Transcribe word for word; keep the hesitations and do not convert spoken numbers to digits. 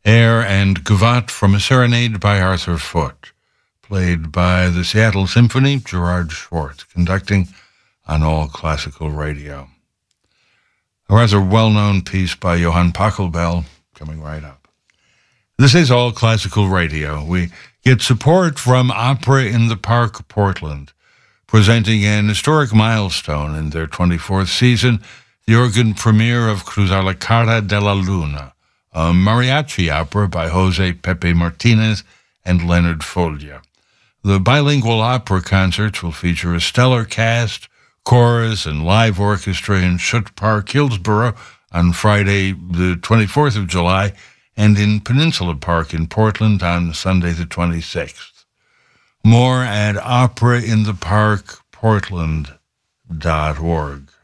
Air and Gavotte from a Serenade by Arthur Foote, played by the Seattle Symphony, Gerard Schwartz, conducting on All Classical Radio. A rather well-known piece by Johann Pachelbel, coming right up. This is All Classical Radio. We get support from Opera in the Park, Portland, presenting an historic milestone in their twenty-fourth season, the organ premiere of Cruzar la Cara de la Luna, a mariachi opera by Jose Pepe Martinez and Leonard Foglia. The bilingual opera concerts will feature a stellar cast, chorus, and live orchestra in Schutt Park, Hillsborough, on Friday, the twenty-fourth of July, and in Peninsula Park in Portland on Sunday, the twenty-sixth. More at opera in the park portland dot org.